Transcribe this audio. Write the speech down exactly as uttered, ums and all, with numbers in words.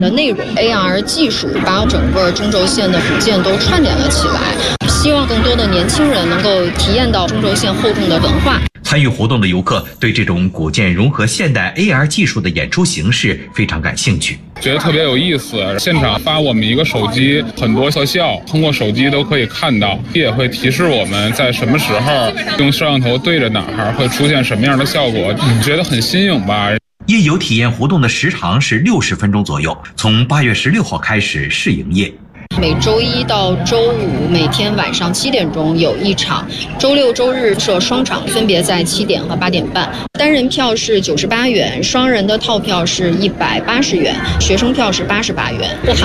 的内容 A R 技术把整个中轴线的古建都串联了起来，希望更多的年轻人能够体验到中轴线厚重的文化。 参与活动的游客对这种古建融合现代 A R 技术的演出形式非常感兴趣， 觉得特别有意思。现场发我们一个手机，很多特效通过手机都可以看到，也会提示我们在什么时候用摄像头对着哪儿会出现什么样的效果，觉得很新颖吧。 夜游体验活动的时长是六十分钟左右，从八月十六号开始试营业。 每周一到周五每天晚上七点钟有一场，周六周日设双场，分别在七点和八点半。单人票是九十八元，双人的套票是一百八十元，学生票是八十八元，不含